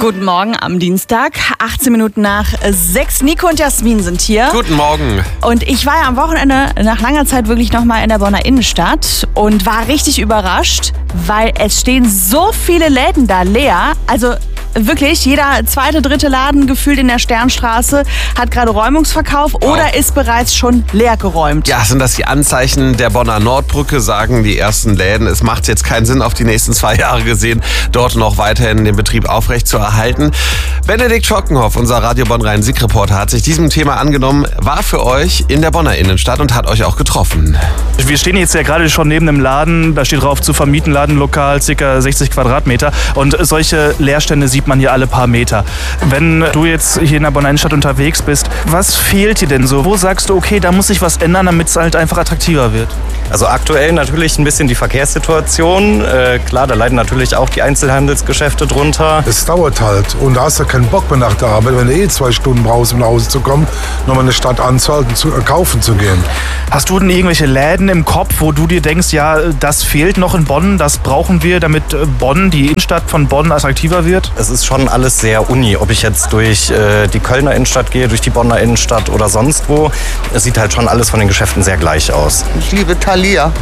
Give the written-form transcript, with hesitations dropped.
Guten Morgen am Dienstag, 18 Minuten nach 6. Nico und Jasmin sind hier. Guten Morgen. Und ich war ja am Wochenende nach langer Zeit wirklich nochmal in der Bonner Innenstadt und war richtig überrascht, weil es stehen so viele Läden da leer. Also wirklich, jeder zweite, dritte Laden gefühlt in der Sternstraße hat gerade Räumungsverkauf oder ist bereits schon leer geräumt. Ja, sind das die Anzeichen der Bonner Nordbrücke, sagen die ersten Läden. Es macht jetzt keinen Sinn, auf die nächsten 2 Jahre gesehen, dort noch weiterhin den Betrieb aufrechtzuerhalten. Benedikt Schockenhoff, unser Radio Bonn Rhein-Sieg-Reporter, hat sich diesem Thema angenommen, war für euch in der Bonner Innenstadt und hat euch auch getroffen. Wir stehen jetzt ja gerade schon neben einem Laden, da steht drauf zu vermieten, Ladenlokal, ca. 60 Quadratmeter. Und solche Leerstände sieht man hier alle paar Meter. Wenn du jetzt hier in der Bonner Innenstadt unterwegs bist, was fehlt dir denn so? Wo sagst du, okay, da muss sich was ändern, damit es halt einfach attraktiver wird? Also aktuell natürlich ein bisschen die Verkehrssituation. Klar, da leiden natürlich auch die Einzelhandelsgeschäfte drunter. Es dauert halt und da hast du keinen Bock mehr nach der Arbeit, wenn du 2 Stunden brauchst, um nach Hause zu kommen, nochmal eine Stadt anzuhalten, kaufen zu gehen. Hast du denn irgendwelche Läden im Kopf, wo du dir denkst, ja, das fehlt noch in Bonn, das brauchen wir, damit Bonn, die Innenstadt von Bonn, attraktiver wird? Es ist schon alles sehr uni, ob ich jetzt durch die Kölner Innenstadt gehe, durch die Bonner Innenstadt oder sonst wo. Es sieht halt schon alles von den Geschäften sehr gleich aus. Ich liebe Thalia.